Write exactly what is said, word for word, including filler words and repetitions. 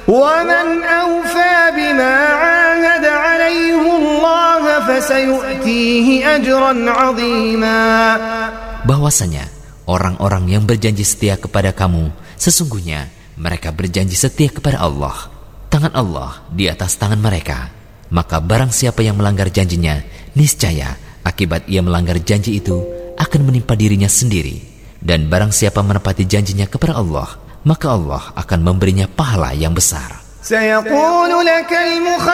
وَمَنْ أَوْفَى بِمَا عَاهَدَ عَلَيْهِ اللَّهَ فَسَيُؤْتِيهِ أَجْرًا عَظِيمًا. Bahwasanya orang-orang yang berjanji setia kepada kamu, sesungguhnya mereka berjanji setia kepada Allah. Tangan Allah di atas tangan mereka. Maka barang siapa yang melanggar janjinya, niscaya akibat ia melanggar janji itu akan menimpa dirinya sendiri. Dan barang siapa menepati janjinya kepada Allah, maka Allah akan memberinya pahala yang besar.